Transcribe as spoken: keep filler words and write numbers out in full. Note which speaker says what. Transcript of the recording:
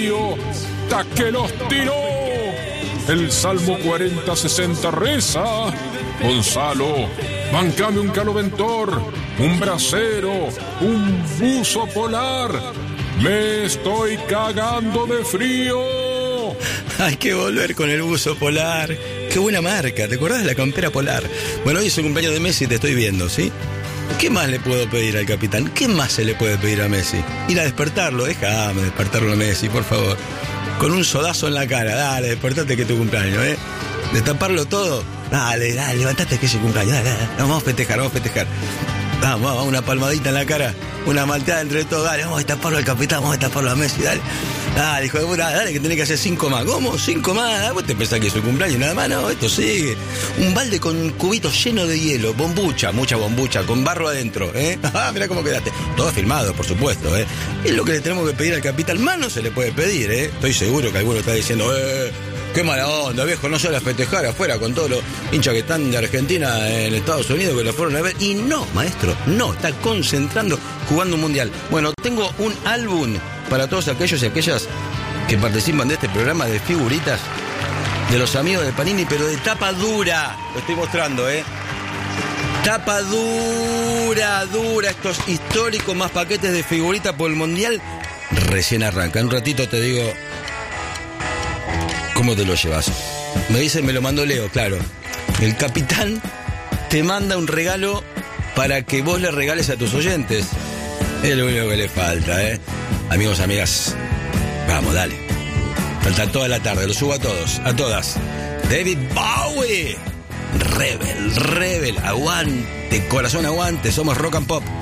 Speaker 1: frío, ta que los tiró. El Salmo cuarenta sesenta reza: Gonzalo, bancame un caloventor, un brasero, un buzo polar. Me estoy cagando de frío.
Speaker 2: Hay que volver con el buzo polar. Qué buena marca, ¿te acordás de la campera polar? Bueno, hoy es el cumpleaños de Messi, te estoy viendo, ¿sí? ¿Qué más le puedo pedir al capitán? ¿Qué más se le puede pedir a Messi? Ir a despertarlo, déjame despertarlo a Messi, por favor. Con un sodazo en la cara, dale, despertate que es tu cumpleaños, ¿eh? Destaparlo todo, dale, dale, levantate que es su cumpleaños, dale, dale, vamos a festejar, vamos a festejar. Vamos, vamos, una palmadita en la cara, una malteada entre todos, dale, vamos a destaparlo al capitán, vamos a destaparlo a Messi, dale. Dale, hijo de puta, dale, que tenés que hacer cinco más. ¿Cómo? ¿Cinco más? ¿Vos te pensás que es su cumpleaños nada más? No, esto sigue. Un balde con cubitos lleno de hielo, bombucha, mucha bombucha, con barro adentro, ¿eh? Ah, mirá cómo quedaste. Todo filmado, por supuesto, ¿eh? Es lo que le tenemos que pedir al capitán. Más no se le puede pedir, ¿eh? Estoy seguro que alguno está diciendo, eh, qué mala onda, viejo, no solo a festejar afuera con todos los hinchas que están de Argentina en Estados Unidos que lo fueron a ver. Y no, maestro, no, está concentrando, jugando un mundial. Bueno, tengo un álbum para todos aquellos y aquellas que participan de este programa de figuritas de los amigos de Panini, pero de tapa dura. Lo estoy mostrando, ¿eh? Tapa dura, dura. Estos históricos más paquetes de figuritas por el mundial. Recién arranca. En un ratito te digo cómo te lo llevas. Me dicen, me lo mandó Leo, claro. El capitán te manda un regalo para que vos le regales a tus oyentes. Es lo único que le falta, ¿eh? Amigos, amigas, vamos, dale. Falta toda la tarde, lo subo a todos, a todas. David Bowie, Rebel, Rebel, aguante, corazón aguante, somos Rock and Pop.